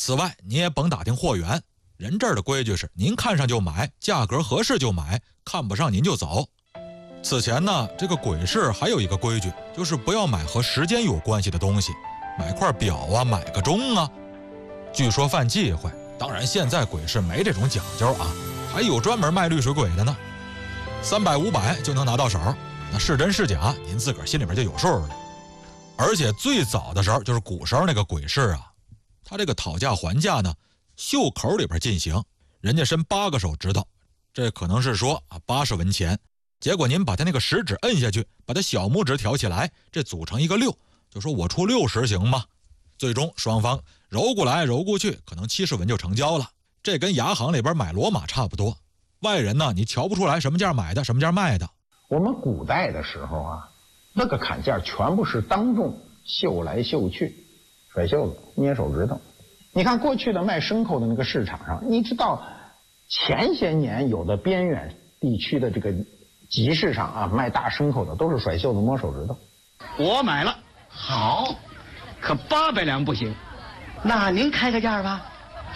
此外，你也甭打听货源，人这儿的规矩是您看上就买，价格合适就买，看不上您就走。此前呢，这个鬼市还有一个规矩，就是不要买和时间有关系的东西，买块表啊，买个钟啊。据说犯忌讳，当然现在鬼市没这种讲究啊，还有专门卖绿水鬼的呢，300、500就能拿到手，那是真是假，您自个儿心里边就有数了。而且最早的时候，就是古时候那个鬼市啊，他这个讨价还价呢，袖口里边进行，人家伸8个手指头，这可能是说啊80文钱。结果您把他那个食指摁下去，把他小拇指挑起来，这组成一个6，就说我出60行吗？最终双方揉过来揉过去，可能70文就成交了。这跟牙行里边买骡马差不多。外人呢，你瞧不出来什么价买的，什么价卖的。 我们古代的时候啊，那个砍价全部是当众绣来绣去，甩袖子、捏手指头。你看过去的卖牲口的那个市场上，你知道前些年有的边远地区的这个集市上啊，卖大牲口的都是甩袖子摸手指头。 我买了， 好， 可800两不行。 那您开个价吧。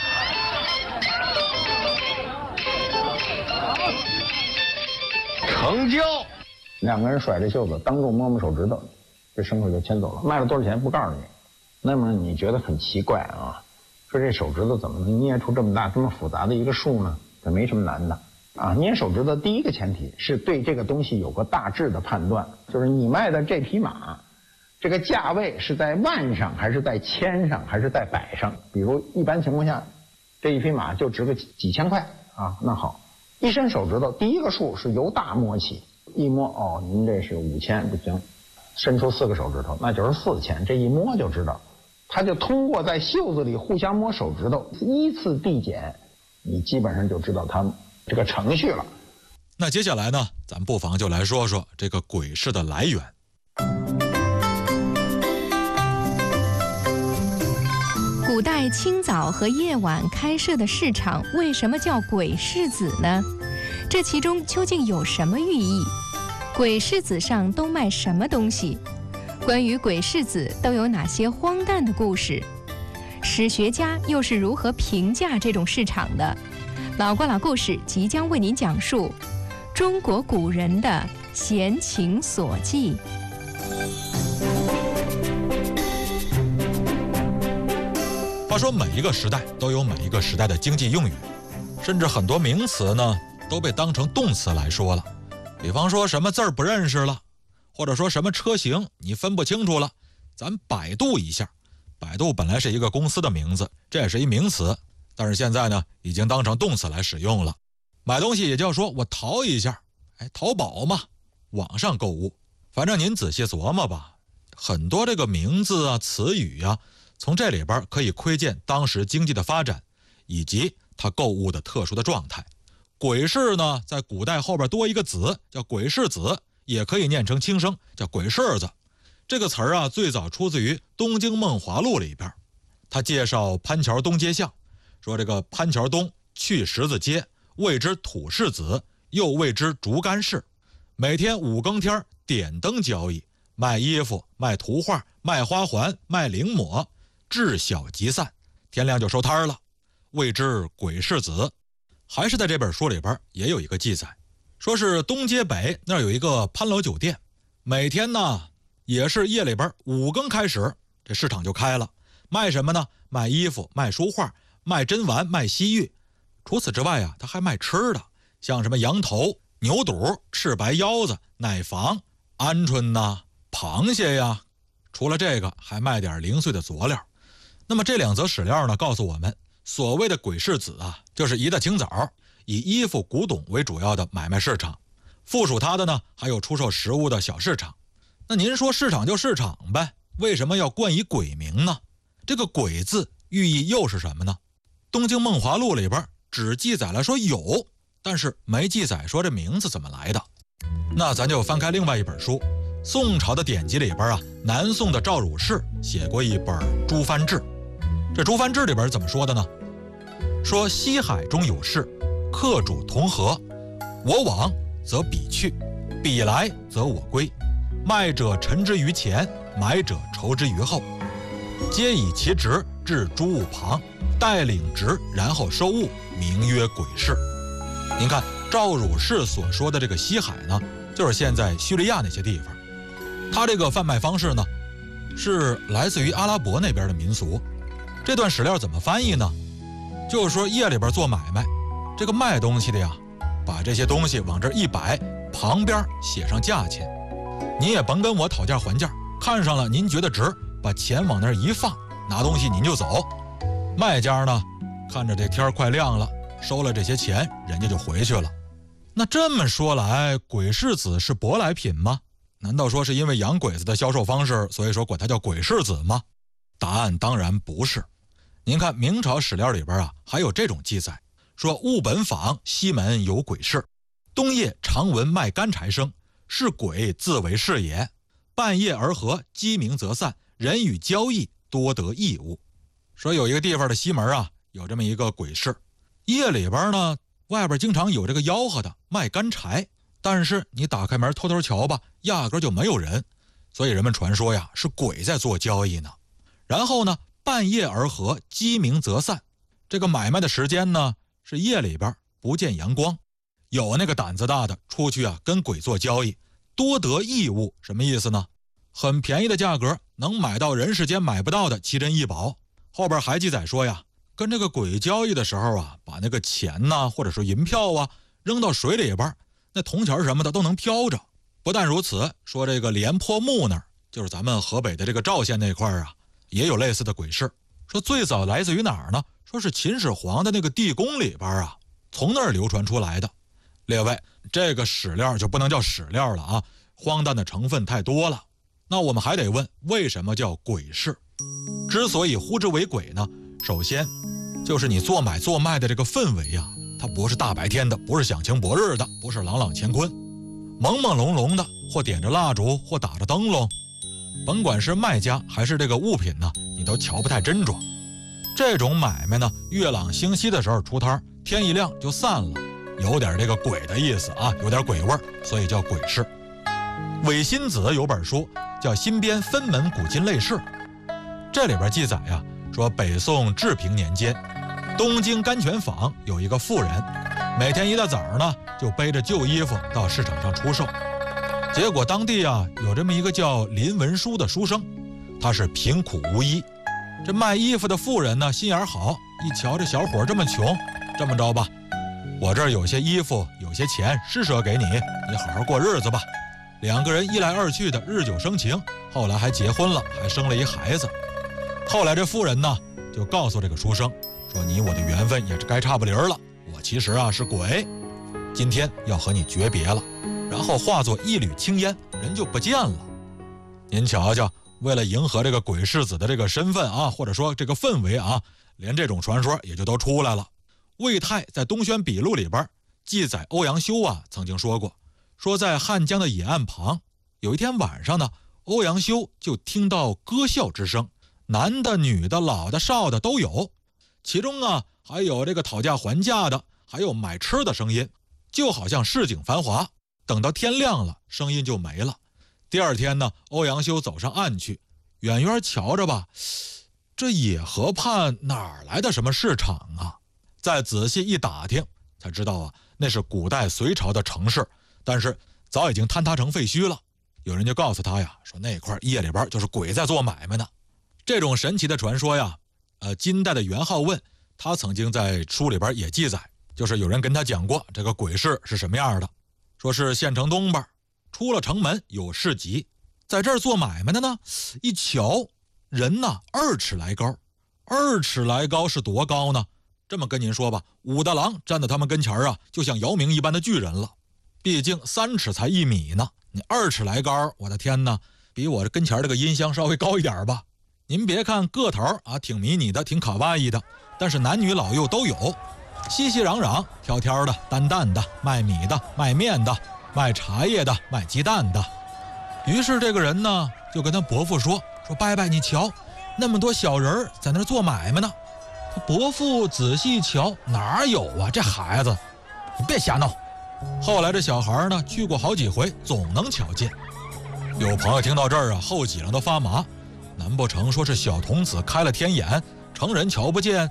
成交。 2个人甩着袖子，当众摸摸手指头，这牲口就牵走了。卖了多少钱不告诉你。那么你觉得很奇怪啊？说这手指头怎么能捏出这么大、这么复杂的一个数呢？这没什么难的。啊，捏手指头第一个前提是对这个东西有个大致的判断，就是你卖的这匹马，这个价位是在万上还是在千上还是在百上？比如一般情况下，这一匹马就值个几千块啊。那好，一伸手指头，第一个数是由大摸起，一摸哦，您这是5000不行，伸出4个手指头，那就是4000，这一摸就知道，他就通过在袖子里互相摸手指头，依次递减，你基本上就知道他这个程序了。 那接下来呢，咱不妨就来说说这个鬼市的来源。 古代清早和夜晚开设的市场为什么叫鬼市子呢？这其中究竟有什么寓意？鬼市子上都卖什么东西？关于鬼市子都有哪些荒诞的故事？史学家又是如何评价这种市场的？老瓜老故事即将为您讲述中国古人的闲情所记。 话说每一个时代都有每一个时代的经济用语，甚至很多名词呢都被当成动词来说了。比方说什么字儿不认识了，或者说什么车型你分不清楚了，咱百度一下。百度本来是一个公司的名字，这也是一名词，但是现在呢已经当成动词来使用了。买东西也叫说我淘一下，淘宝嘛，网上购物。反正您仔细琢磨吧，很多这个名字啊词语啊，从这里边可以窥见当时经济的发展以及它购物的特殊的状态。鬼市呢在古代后边多一个子，叫鬼市子，也可以念成轻声，叫鬼市子。这个词儿啊最早出自于《东京梦华录》里边，他介绍潘桥东街巷，说这个潘桥东去十字街，谓之土市子，又谓之竹竿市。每天5更天点灯交易，卖衣服、卖图画、卖花环、卖绫抹，至晓即散，天亮就收摊了，谓之鬼市子。还是在这本书里边也有一个记载，说是东街北那儿有一个潘楼酒店，每天呢也是夜里边5更开始，这市场就开了。卖什么呢？卖衣服、卖书画、卖珍玩、卖西域。除此之外啊，他还卖吃的，像什么羊头、牛肚、赤白腰子、奶房、鹌鹑呐、螃蟹呀。除了这个，还卖点零碎的佐料。那么这2则史料呢，告诉我们，所谓的鬼市子啊，就是一大清早以衣服、古董为主要的买卖市场。附属它的呢，还有出售食物的小市场。那您说市场就市场呗，为什么要冠以鬼名呢？这个鬼字寓意又是什么呢？东京梦华录里边只记载了说有，但是没记载说这名字怎么来的。那咱就翻开另外一本书，宋朝的典籍里边啊，南宋的赵汝士写过一本《诸藩志》。这《诸藩志》里边怎么说的呢？说西海中有市，客主同和，我往则彼去，彼来则我归，卖者陈之于前，买者筹之于后，皆以其值置诸物旁，带领职，然后收物，名曰鬼市。您看赵汝士所说的这个西海呢，就是现在叙利亚那些地方。他这个贩卖方式呢，是来自于阿拉伯那边的民俗。这段史料怎么翻译呢？就是说夜里边做买卖，这个卖东西的呀，把这些东西往这一摆，旁边写上价钱，您也甭跟我讨价还价，看上了您觉得值，把钱往那儿一放，拿东西您就走。卖家呢，看着这天快亮了，收了这些钱，人家就回去了。那这么说来，鬼市子是舶来品吗？难道说是因为洋鬼子的销售方式，所以说管它叫鬼市子吗？答案当然不是。您看明朝史料里边啊，还有这种记载，说务本坊西门有鬼市，冬夜常闻卖干柴声，是鬼自为是也。半夜而合，鸡鸣则散，人与交易多得异物。说有一个地方的西门啊，有这么一个鬼市，夜里边呢，外边经常有这个吆喝的卖干柴，但是你打开门偷偷瞧吧，压根就没有人，所以人们传说呀，是鬼在做交易呢。然后呢，半夜而合，鸡鸣则散，这个买卖的时间呢，是夜里边不见阳光，有那个胆子大的出去啊，跟鬼做交易，多得异物，什么意思呢？很便宜的价格能买到人世间买不到的奇珍异宝。后边还记载说呀，跟这个鬼交易的时候啊，把那个钱呐，或者说银票啊，扔到水里边，那铜钱什么的都能飘着。不但如此，说这个廉颇墓那儿，就是咱们河北的这个赵县那块啊，也有类似的鬼市。说最早来自于哪儿呢？说是秦始皇的那个地宫里边啊，从那儿流传出来的。列位，这个史料就不能叫史料了啊，荒诞的成分太多了。那我们还得问，为什么叫鬼市？之所以呼之为鬼呢，首先就是你做买做卖的这个氛围啊，它不是大白天的，不是响晴博日的，不是朗朗乾坤，朦朦胧胧的，或点着蜡烛，或打着灯笼，甭管是卖家还是这个物品呢，你都瞧不太真装。这种买卖呢，月朗星稀的时候出摊，天一亮就散了，有点这个鬼的意思啊，有点鬼味，所以叫鬼市。韦新子有本书叫《新编分门古今类事》，这里边记载呀，说北宋治平年间，东京甘泉坊有一个妇人，每天一大早呢，就背着旧衣服到市场上出售。结果当地啊，有这么一个叫林文书的书生，他是贫苦无依。这卖衣服的妇人呢，心眼好，一瞧这小伙这么穷，这么着吧，我这儿有些衣服，有些钱施舍给你，你好好过日子吧。两个人一来二去的，日久生情，后来还结婚了，还生了一孩子。后来这妇人呢，就告诉这个书生说，你我的缘分也是该差不离了，我其实啊是鬼，今天要和你诀别了。然后化作一缕青烟，人就不见了。您瞧瞧，为了迎合这个鬼市子的这个身份啊，或者说这个氛围啊，连这种传说也就都出来了。魏泰在《东轩笔录》里边记载，欧阳修啊曾经说过，说在汉江的野岸旁，有一天晚上呢，欧阳修就听到歌笑之声，男的、女的、老的、少的都有，其中啊还有这个讨价还价的，还有买吃的声音，就好像市井繁华。等到天亮了，声音就没了。第二天呢，欧阳修走上岸去，远远瞧着吧，这野河畔哪来的什么市场啊？再仔细一打听，才知道啊，那是古代隋朝的城市，但是早已经坍塌成废墟了。有人就告诉他呀，说那块夜里边就是鬼在做买卖呢。这种神奇的传说呀，金代的元好问，他曾经在书里边也记载，就是有人跟他讲过这个鬼市是什么样的，说是县城东边出了城门有市集，在这儿做买卖的呢，一瞧人呐2尺来高，2尺来高是多高呢？这么跟您说吧，武大郎站在他们跟前啊，就像姚明一般的巨人了。毕竟3尺才1米呢，你2尺来高，我的天哪，比我这跟前这个音箱稍微高一点吧。您别看个头啊，挺迷你的，挺卡哇伊的，但是男女老幼都有，熙熙攘攘，挑挑的，担担的，卖米的，卖面的，卖茶叶的，卖鸡蛋的。于是这个人呢，就跟他伯父说伯伯，你瞧，那么多小人在那做买卖呢。他伯父仔细一瞧，哪有啊，这孩子，你别瞎闹。后来这小孩呢，去过好几回，总能瞧见。有朋友听到这儿啊，后脊梁都发麻，难不成说是小童子开了天眼， 成人瞧不见，